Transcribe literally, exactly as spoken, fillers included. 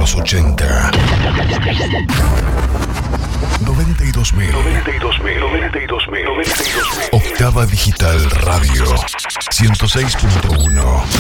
los ochenta. noventa y dos mil. noventa y dos mil. noventa y dos mil. noventa y dos mil. Octava Digital Radio ciento seis punto uno.